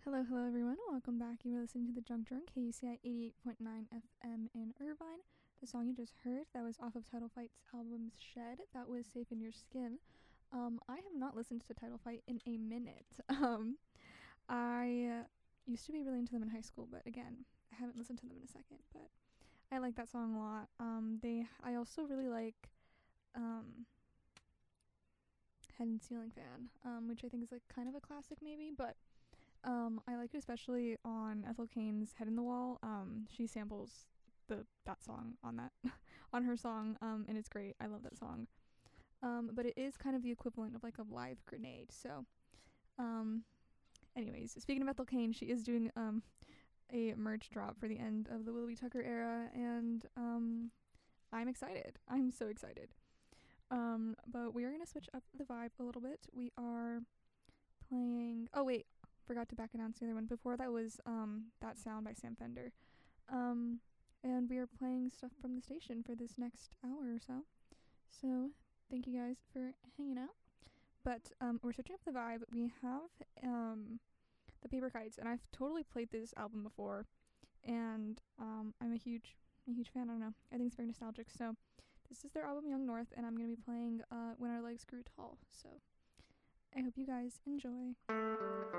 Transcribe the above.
Hello, hello everyone. Welcome back. You were listening to the Junk Drunk KUCI 88.9 FM in Irvine. The song you just heard, that was off of Title Fight's album Shed. That was Safe in Your Skin. I have not listened to Title Fight in a minute. I used to be really into them in high school, but again, I haven't listened to them in a second. But I like that song a lot. I also really like Head and Ceiling Fan, which I think is like kind of a classic maybe, but I like it especially on Ethel Cain's Head in the Wall. She samples that song on that on her song, and it's great. I love that song. But it is kind of the equivalent of like a live grenade. So, anyways, speaking of Ethel Cain, she is doing a merch drop for the end of the Willoughby Tucker era, and I'm excited. I'm so excited. But we are gonna switch up the vibe a little bit. We are playing. Oh wait, forgot to back announce the other one. Before that was That Sound by Sam Fender. And we are playing stuff from the station for this next hour or so. So thank you guys for hanging out. But we're switching up the vibe. We have the Paper Kites, and I've totally played this album before, and I'm a huge fan. I don't know. I think it's very nostalgic. So this is their album Young North, and I'm gonna be playing When Our Legs Grew Tall. So I hope you guys enjoy.